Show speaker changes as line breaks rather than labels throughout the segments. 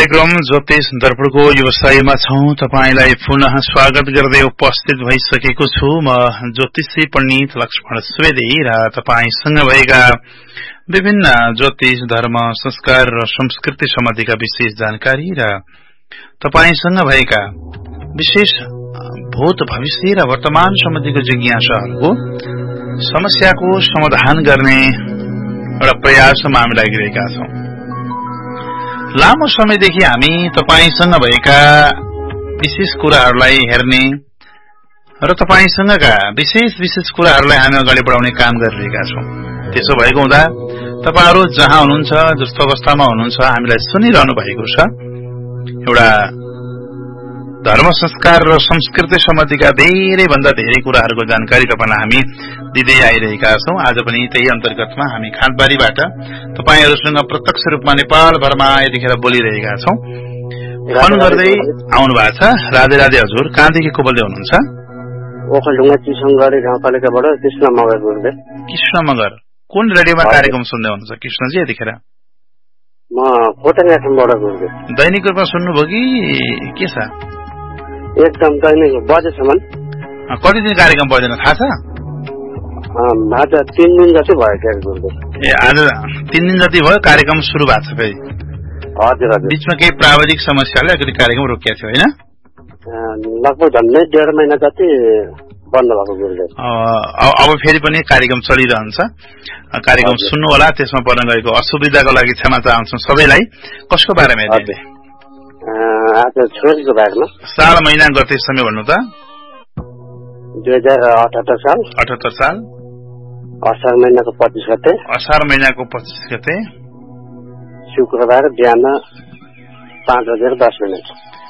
कार्यक्रम ज्योतिष दर्पणको व्यवसायमा छौं। तपाईलाई पुनः स्वागत गर्दै उपस्थित भइसकेको छु। म ज्योतिषी पण्डित लक्ष्मण सुवेदी र तपाईसँग भएका विभिन्न ज्योतिष धर्म संस्कार र संस्कृति सम्बन्धीका विशेष जानकारी र तपाईसँग भएका विशेष भूत भविष्य र वर्तमान सम्बन्धीको जिज्ञासाहरूको समस्याको समाधान गर्ने एउटा प्रयासमा हामी लागिरहेका छौं। लामो समयदेखि हामी तपाईसँग भएका विशेष कुराहरूलाई हेर्ने र तपाईसँगका विशेष कुराहरूलाई हामी अगाडि बढाउने काम गरिरहेका छौं। त्यसो भएको हुँदा तपाईहरू जहाँ हुनुहुन्छ, जस्तो अवस्थामा हुनुहुन्छ, हामीलाई सुनिरहनु भएको छ। एउटा धर्म संस्कार र संस्कृति सम्बन्धीका धेरै भन्दा धेरै कुराहरूको जानकारी तपाईलाई हामी दिँदै आइरहेका छौं। आज पनि त्यही अन्तर्गतमा हामी खाँदबारीबाट तपाईहरुसँग प्रत्यक्ष रूपमा नेपालभरमा यतिखेर बोलिरहेका छौं। फोन गर्दै आउनु भएको छ। राधे राधे हजुर, कहाँदेखि को बोल्दै हुनुहुन्छ?
ओखलढुङ्गा चिसङगढी गाउँपालिकाबाट कृष्ण मगर बोल्दै।
कृष्ण मगर, कुन रेडियोमा कार्यक्रम सुन्दै हुनुहुन्छ कृष्णजी यतिखेर?
म खोटाङ एफएमबाट बोल्दै।
दैनिक रूपमा सुन्नुभयो कि के छ?
एकदम दैनिक बजेसम्म।
कति दिन कार्यक्रम पर्दैन थाहा छ?
आज 3 दिन जति भयो कार्यक्रम।
ए आज 3 दिन जति भयो कार्यक्रम सुरु भएको छ फेरि?
हजुर हजुर।
बीचमा केही प्राविधिक समस्याले अलिकति कार्यक्रम रोकिएको थियो होइन?
लगभग झन्डै 1.5 महिना जति बन्द भएको गुरुदेव।
अब फेरि पनि कार्यक्रम चलिरहन्छ। कार्यक्रम सुन्नु होला। त्यसमा पर्न गएको असुविधाको लागि क्षमा चाहन्छु सबैलाई। कसको बारेमा हेर्दै?
आज छोरीको बारेमा।
साल महिना गते समय भन्नु त?
2078 साल।
78 साल।
असार महिनाको 25 गते।
असार महिनाको 25 गते
शुक्रबार बिहान 5:10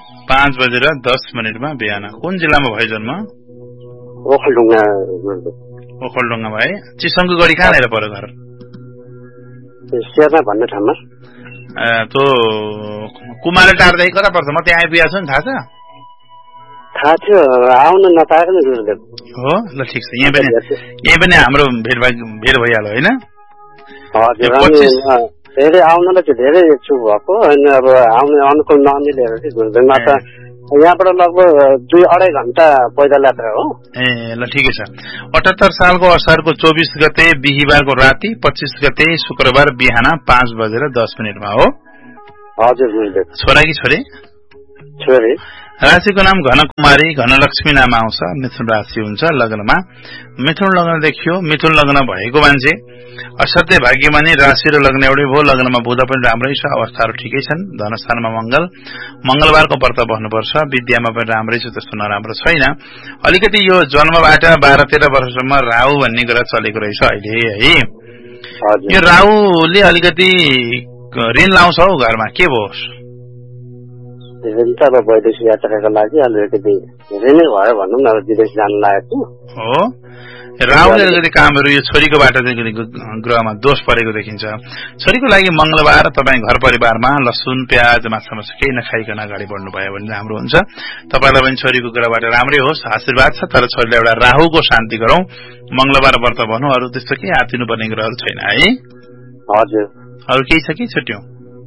5:10 बिहान। कुन जिल्लामा भयो जन्म?
ओखलढुङ्गा।
ओखलढुङ्गा भए। चिसङको गढी कहाँनिर पर्यो घर?
शेर्ना भन्ने ठाउँमा।
त्यो कुमार टारदेखि कता पर्छ? म त्यहाँ आइपुगेको छु नि, थाहा छ?
थाहा थियो, आउन नपाएको नि गुरुदेव।
हो ल ठिक छ। यही पनि हाम्रो भेट भइहाल्यो होइन?
हजुर। धेरै आउनलाई चाहिँ धेरै इच्छुक भएको होइन। अब आउने अनुकूल नमिलेर चाहिँ गुरुदेव। त यहाँबाट लगभग 2-2.5 घण्टा पैदल यात्रा हो।
ए ल ठिकै छ। 78 सालको असारको 24 गते बिहिबारको राति, 25 गते शुक्रबार बिहान 5:10 हो।
हजुर गुरुदेव।
छोरा कि छोरी?
छोरी।
राशिको नाम घनकुमारी, घनलक्ष्मी नाम आउँछ। मिथुन राशि हुन्छ। लग्नमा मिथुन लग्न देखियो। मिथुन लग्न भएको मान्छे असाध्यै भाग्यमानी। राशि र लग्न एउटै भयो। लग्नमा बुध पनि राम्रै छ। अवस्थाहरू ठिकै छन्। धनस्थानमा मंगलबारको व्रत बस्नुपर्छ। विद्यामा पनि राम्रै छ, त्यस्तो नराम्रो छैन। अलिकति यो जन्मबाट 12-13 वर्षसम्म राहु भन्ने कुरा चलेको रहेछ अहिले है। यो राहुले अलिकति ऋण लाउँछ हौ घरमा, के भयो?
ऋण त अब वैदेशिक यात्राको लागि अलिकति ऋणै भयो भनौँ न। विदेश जान लागेको
हो। राहुले अलिकति कामहरू यो छोरीको बाट ग्रहमा दोष परेको देखिन्छ। छोरीको लागि मंगलबार तपाईँ घर परिवारमा लसुन प्याज माछा केही नखाइकन अगाडि बढ्नु भयो भने राम्रो हुन्छ। तपाईलाई पनि छोरीको ग्रहबाट राम्रै होस्, आशीर्वाद छ। तर छोरीलाई एउटा राहुको शान्ति गरौँ, मंगलबार व्रत भन्नु। अरू त्यस्तो केही आतिनु पर्ने ग्रहहरू छैन है?
हजुर।
अरू केही छ कि छुट्यौं?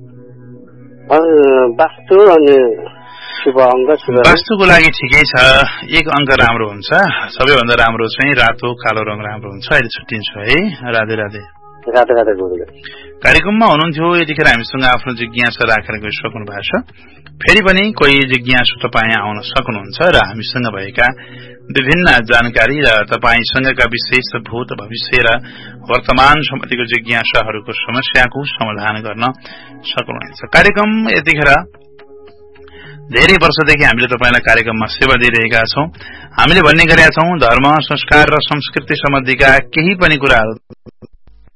वास्तु अनि शुभ अङ्क।
वास्तुको लागि ठिकै छ। 1 अङ्क राम्रो हुन्छ। सबैभन्दा राम्रो चाहिँ रातो कालो रङ राम्रो हुन्छ। अहिले छुट्टिन्छु है। राधे राधे।
राधे राधे गुरुदेव।
कार्यक्रममा हुनुहुन्थ्यो, यतिखेर हामीसँग आफ्नो जिज्ञासा राखेर गइसक्नु भएको छ। फेरि पनि कोही जिज्ञासु तपाईँ आउन सक्नुहुन्छ र हामीसँग भएका विभिन्न जानकारी र तपाईसँगका विशेष भूत भविष्य र वर्तमान सम्बन्धीको जिज्ञासाहरूको समस्याको समाधान गर्न सक्नुहुनेछ। कार्यक्रम यतिखेर धेरै वर्षदेखि हामीले तपाईलाई कार्यक्रममा सेवा दिइरहेका छौं। हामीले भन्ने गरेका छौं, धर्म संस्कार र संस्कृति सम्बन्धीका केही पनि कुराहरू